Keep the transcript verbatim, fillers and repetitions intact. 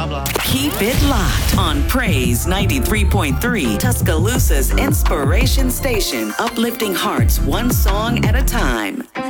blah, blah. Keep it locked on Praise ninety-three point three, Tuscaloosa's inspiration station, uplifting hearts one song at a time.